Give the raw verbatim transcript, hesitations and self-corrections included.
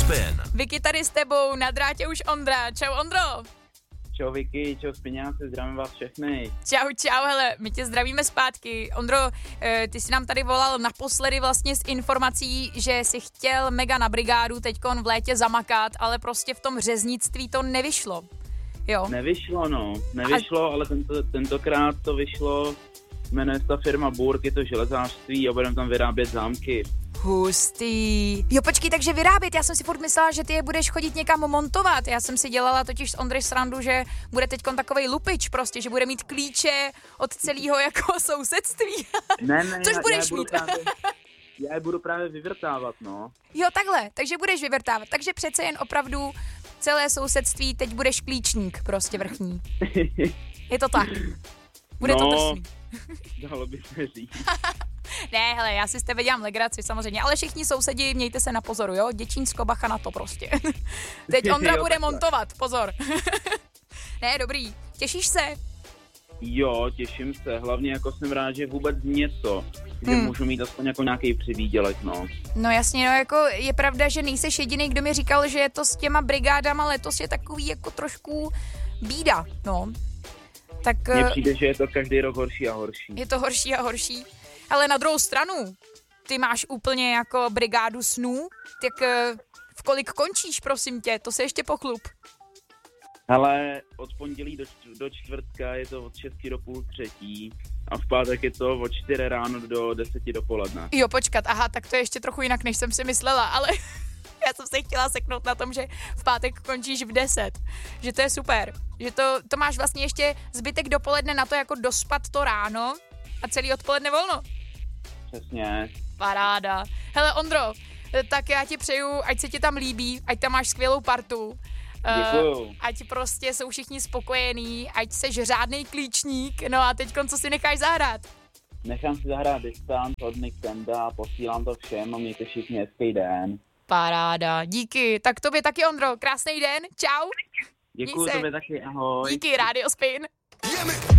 Spin. Vicky tady s tebou, na drátě už Ondra. Čau Ondro. Čau Vicky, čau Spiňáci, zdravím vás všechny. Čau, čau, hele, my tě zdravíme zpátky. Ondro, ty jsi nám tady volal naposledy vlastně s informací, že jsi chtěl mega na brigádu teďkon v létě zamakat, ale prostě v tom řeznictví to nevyšlo. Jo. Nevyšlo, no, nevyšlo, a... ale tento, tentokrát to vyšlo, jmenuje se ta firma Burg, je to železářství a budeme tam vyrábět zámky. Hustý. Jo, počkej, takže vyrábět, já jsem si furt myslela, že ty je budeš chodit někam montovat. Já jsem si dělala totiž s Ondry srandu, že bude teďkon takovej lupič prostě, že bude mít klíče od celého jako sousedství. Ne, ne, Což já, budeš já budu mít. Právě, já je budu právě vyvrtávat, no. Jo, takhle, takže budeš vyvrtávat. Takže přece jen opravdu celé sousedství, teď budeš klíčník prostě vrchní. Je to tak. Bude no, to drsný. Dalo by se říct. Ne, hele, já si z tebe dělám legraci samozřejmě, ale všichni sousedi, mějte se na pozoru, jo? Děčínsko, bacha na to prostě. Teď Ondra jo, bude takhle. montovat, pozor. Ne, dobrý, těšíš se? Jo, těším se, hlavně jako jsem rád, že vůbec něco, že Hmm. můžu mít aspoň jako nějaký přivýdělek, no. No jasně, no jako je pravda, že nejseš jediný, kdo mi říkal, že je to s těma brigádama letos je takový jako trošku bída, no. Tak Mně přijde, že je to každý rok horší a horší. je to horší a horší. Ale na druhou stranu, ty máš úplně jako brigádu snů, tak eh, v kolik končíš, prosím tě, to se ještě poklup. Hele, od pondělí do, čtv- do čtvrtka je to od šesti do půl třetí a v pátek je to od čtyři ráno do deseti dopoledne. Jo, počkat, aha, tak to je ještě trochu jinak, než jsem si myslela, ale já jsem se chtěla seknout na tom, že v pátek končíš v deset, že to je super, že to, to máš vlastně ještě zbytek dopoledne na to jako dospat to ráno a celý odpoledne volno. Přesně. Paráda. Hele Ondro, tak já ti přeju, ať se ti tam líbí, ať tam máš skvělou partu. Děkuju. Uh, ať prostě jsou všichni spokojení, ať seš řádnej klíčník, no a teďkon co si necháš zahrát? Nechám si zahrát Distant od Nick Tenda, posílám to všem a mějte všichni hezký den. Paráda, díky. Tak tobě taky Ondro, krásný den, čau. Děkuju Měj se. tobě taky, ahoj. Díky, Radio Spin.